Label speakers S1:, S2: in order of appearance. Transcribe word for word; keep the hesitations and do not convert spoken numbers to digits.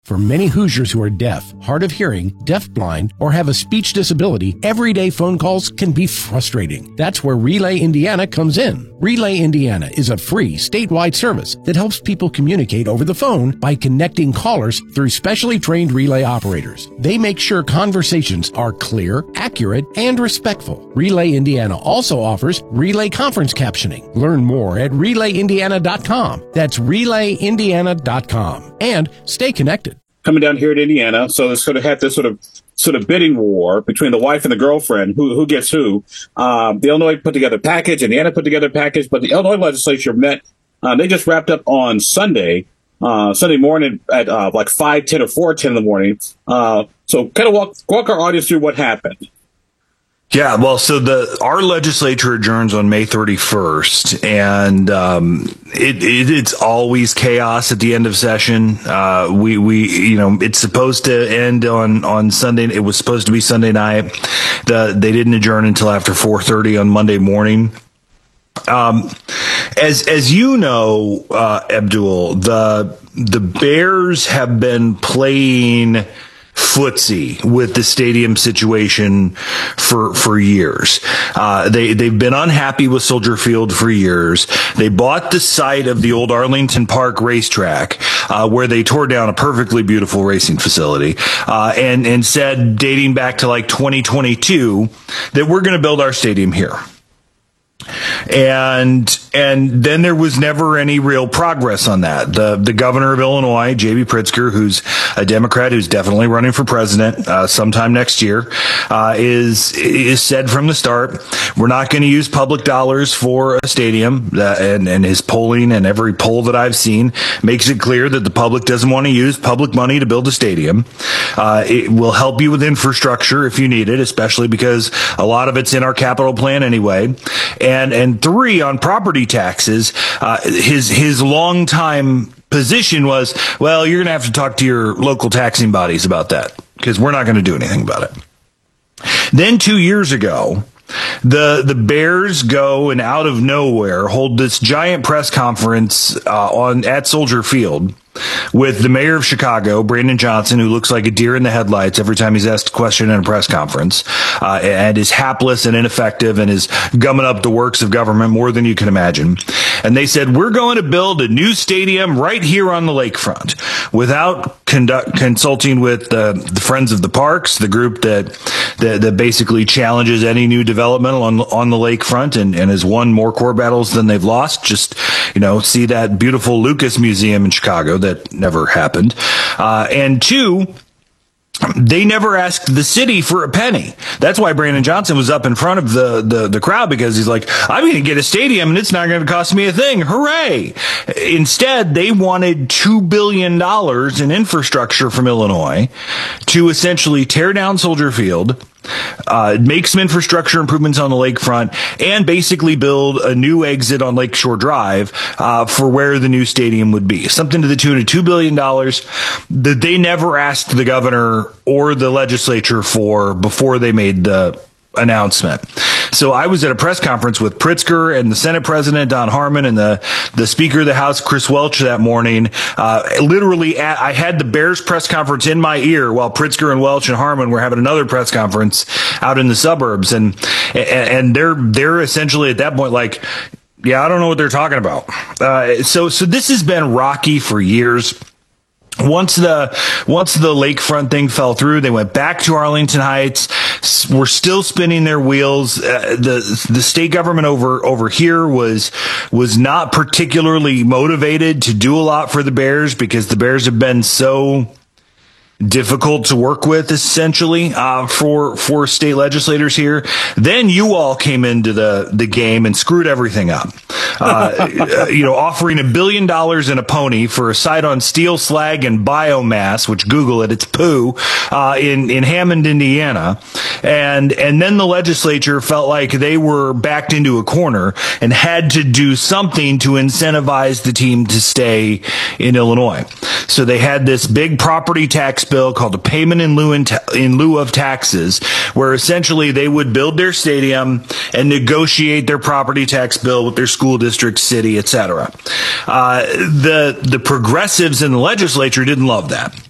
S1: For many Hoosiers who are deaf, hard of hearing, deafblind, or have a speech disability, everyday phone calls can be frustrating. That's where Relay Indiana comes in. Relay Indiana is a free statewide service that helps people communicate over the phone by connecting callers through specially trained relay operators. They make sure conversations are clear, accurate, and respectful. Relay Indiana also offers relay conference captioning. Learn more at relay indiana dot com. That's relay indiana dot com. And stay connected.
S2: Coming down here to Indiana, so it's going to have this sort of sort of bidding war between the wife and the girlfriend, who who gets who. Um, the Illinois put together a package, Indiana put together a package, but the Illinois legislature met. Uh, they just wrapped up on Sunday, uh, Sunday morning at uh, like five ten or four ten in the morning. Uh, so kind of walk walk our audience through what happened.
S3: Yeah, well, so the our legislature adjourns on May thirty-first, and um, it, it it's always chaos at the end of session. Uh, we we you know it's supposed to end on on Sunday. It was supposed to be Sunday night. The they didn't adjourn until after four thirty on Monday morning. Um, as as you know, uh, Abdul, the the Bears have been playing footsie with the stadium situation for for years. Uh, they they've been unhappy with Soldier Field for years. They bought the site of the old Arlington Park racetrack, uh, where they tore down a perfectly beautiful racing facility, uh, and and said, dating back to like twenty twenty-two, that we're going to build our stadium here. And and then there was never any real progress on that. The the governor of Illinois, J B Pritzker, who's a Democrat, who's definitely running for president uh, sometime next year, uh, is is said from the start, we're not going to use public dollars for a stadium. Uh, and and his polling and every poll that I've seen makes it clear that the public doesn't want to use public money to build a stadium. Uh, it will help you with infrastructure if you need it, especially because a lot of it's in our capital plan anyway. And and three, on property taxes, uh, his his longtime position was, well, you're going to have to talk to your local taxing bodies about that because we're not going to do anything about it. Then two years ago, the the Bears go and out of nowhere hold this giant press conference uh, on at Soldier Field with the mayor of Chicago, Brandon Johnson, who looks like a deer in the headlights every time he's asked a question in a press conference, uh, and is hapless and ineffective and is gumming up the works of government more than you can imagine. And they said, we're going to build a new stadium right here on the lakefront without conduct, consulting with uh, the Friends of the Parks, the group that, that that basically challenges any new development on on the lakefront and, and has won more core battles than they've lost. Just, you know, see that beautiful Lucas Museum in Chicago that never happened. Uh, and two, they never asked the city for a penny. That's why Brandon Johnson was up in front of the, the, the crowd, because he's like, I'm going to get a stadium and it's not going to cost me a thing. Hooray. Instead, they wanted two billion dollars in infrastructure from Illinois to essentially tear down Soldier Field, Uh, make some infrastructure improvements on the lakefront, and basically build a new exit on Lakeshore Drive uh, for where the new stadium would be. Something to the tune of two billion dollars that they never asked the governor or the legislature for before they made the announcement. So I was at a press conference with Pritzker and the Senate President, Don Harmon, and the, the Speaker of the House, Chris Welch, that morning. Uh, literally, at, I had the Bears press conference in my ear while Pritzker and Welch and Harmon were having another press conference out in the suburbs. And, and they're, they're essentially at that point like, yeah, I don't know what they're talking about. Uh, so, so this has been rocky for years. Once the once the lakefront thing fell through, they went back to Arlington Heights. We're still spinning their wheels. Uh, the the state government over over here was was not particularly motivated to do a lot for the Bears because the Bears have been so difficult to work with, essentially, uh, for, for state legislators here. Then you all came into the, the game and screwed everything up. Uh, you know, offering a billion dollars in a pony for a site on steel slag and biomass, which Google it, it's poo, uh, in, in Hammond, Indiana. And, and then the legislature felt like they were backed into a corner and had to do something to incentivize the team to stay in Illinois. So they had this big property tax bill called a payment in lieu, in, ta- in lieu of taxes, where essentially they would build their stadium and negotiate their property tax bill with their school district, city, et cetera. Uh, the the progressives in the legislature didn't love that.